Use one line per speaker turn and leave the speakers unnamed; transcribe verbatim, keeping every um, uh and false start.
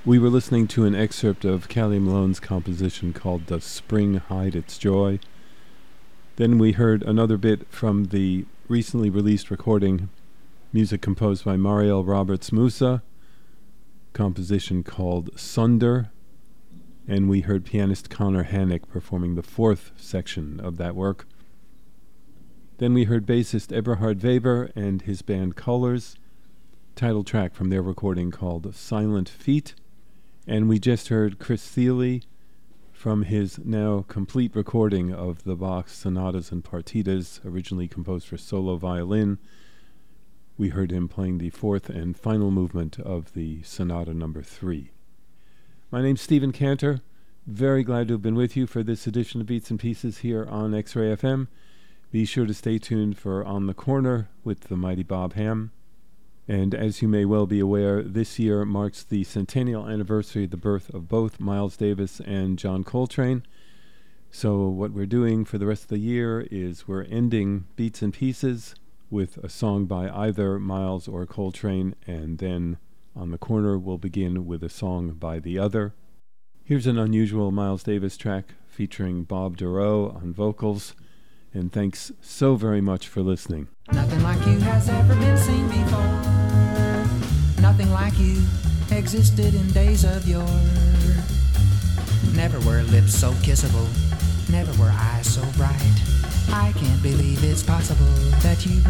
We were listening to an excerpt of Callie Malone's composition called Does Spring Hide Its Joy? Then we heard another bit from the recently released recording, music composed by Mariel Roberts Musa, composition called Sunder, and we heard pianist Connor Hannick performing the fourth section of that work. Then we heard bassist Eberhard Weber and his band Colors, title track from their recording called Silent Feet. And we just heard Chris Thiele from his now complete recording of the Bach Sonatas and Partitas, originally composed for solo violin. We heard him playing the fourth and final movement of the Sonata number three. My name's Stephen Cantor. Very glad to have been with you for this edition of Beats and Pieces here on X-Ray F M. Be sure to stay tuned for On the Corner with the mighty Bob Ham. And as you may well be aware, this year marks the centennial anniversary of the birth of both Miles Davis and John Coltrane. So what we're doing for the rest of the year is we're ending Beats and Pieces with a song by either Miles or Coltrane, and then On the Corner we'll begin with a song by the other. Here's an unusual Miles Davis track featuring Bob Dorough on vocals, and thanks so very much for listening.
Nothing like you has ever been seen before. Nothing like you existed in days of yore. Never were lips so kissable, never were eyes so bright. I can't believe it's possible that you